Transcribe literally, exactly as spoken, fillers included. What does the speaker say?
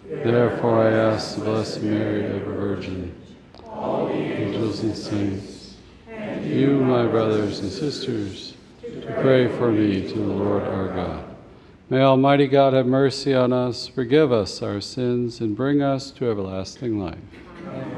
Therefore I ask the Blessed Mary, ever Virgin, all the angels and saints, and you, my brothers and sisters, to pray for me to the Lord our God. May Almighty God have mercy on us, forgive us our sins, and bring us to everlasting life. Amen.